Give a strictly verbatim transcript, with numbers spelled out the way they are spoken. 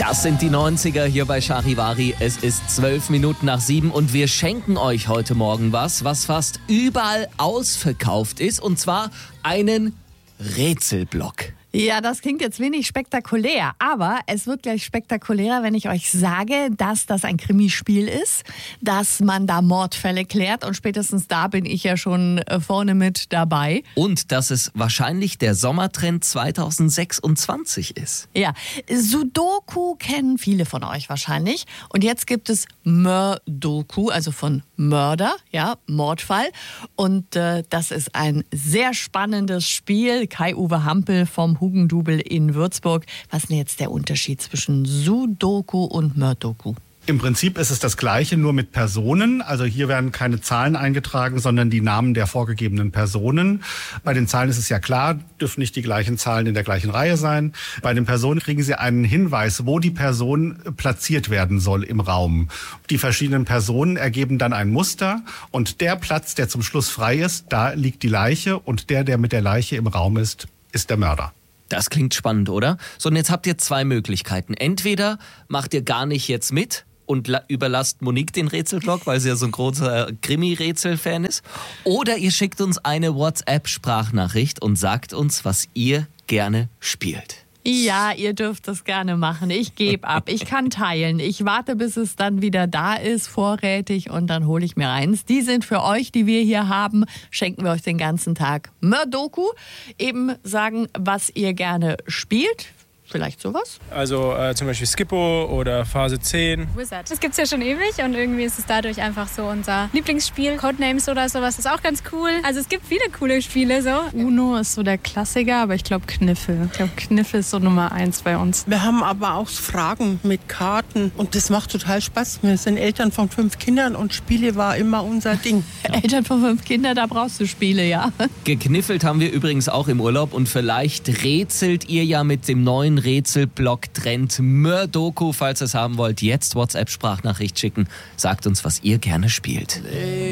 Das sind die neunziger hier bei Charivari. Es ist zwölf Minuten nach sieben und wir schenken euch heute Morgen was, was fast überall ausverkauft ist, und zwar einen Rätselblock. Ja, das klingt jetzt wenig spektakulär, aber es wird gleich spektakulärer, wenn ich euch sage, dass das ein Krimispiel ist, dass man da Mordfälle klärt, und spätestens da bin ich ja schon vorne mit dabei. Und dass es wahrscheinlich der Sommertrend zweitausendsechsundzwanzig ist. Ja, Sudoku kennen viele von euch wahrscheinlich, und jetzt gibt es Mördoku, also von Mörder, ja, Mordfall, und äh, das ist ein sehr spannendes Spiel. Kai-Uwe Hampel vom Hugendubel in Würzburg. Was ist denn jetzt der Unterschied zwischen Sudoku und Mördoku? Im Prinzip ist es das Gleiche, nur mit Personen. Also hier werden keine Zahlen eingetragen, sondern die Namen der vorgegebenen Personen. Bei den Zahlen ist es ja klar, dürfen nicht die gleichen Zahlen in der gleichen Reihe sein. Bei den Personen kriegen Sie einen Hinweis, wo die Person platziert werden soll im Raum. Die verschiedenen Personen ergeben dann ein Muster, und der Platz, der zum Schluss frei ist, da liegt die Leiche, und der, der mit der Leiche im Raum ist, ist der Mörder. Das klingt spannend, oder? So, und jetzt habt ihr zwei Möglichkeiten. Entweder macht ihr gar nicht jetzt mit und la- überlasst Monique den Rätselblock, weil sie ja so ein großer Krimi-Rätsel-Fan ist. Oder ihr schickt uns eine WhatsApp-Sprachnachricht und sagt uns, was ihr gerne spielt. Ja, ihr dürft das gerne machen. Ich gebe ab. Ich kann teilen. Ich warte, bis es dann wieder da ist, vorrätig, und dann hole ich mir eins. Die sind für euch, die wir hier haben. Schenken wir euch den ganzen Tag Mördoku. Eben sagen, was ihr gerne spielt. Vielleicht sowas? Also äh, zum Beispiel Skippo oder Phase zehn. Wizard. Das gibt's ja schon ewig, und irgendwie ist es dadurch einfach so unser Lieblingsspiel. Codenames oder sowas ist auch ganz cool. Also es gibt viele coole Spiele so. Uno ist so der Klassiker, aber ich glaube Kniffel. Ich glaube Kniffel ist so Nummer eins bei uns. Wir haben aber auch Fragen mit Karten, und das macht total Spaß. Wir sind Eltern von fünf Kindern, und Spiele war immer unser Ding. Ja. Eltern von fünf Kindern, da brauchst du Spiele, ja. Gekniffelt haben wir übrigens auch im Urlaub, und vielleicht rätselt ihr ja mit dem neuen Rätselblock-Trend Mördoku. Falls ihr es haben wollt, jetzt WhatsApp-Sprachnachricht schicken. Sagt uns, was ihr gerne spielt.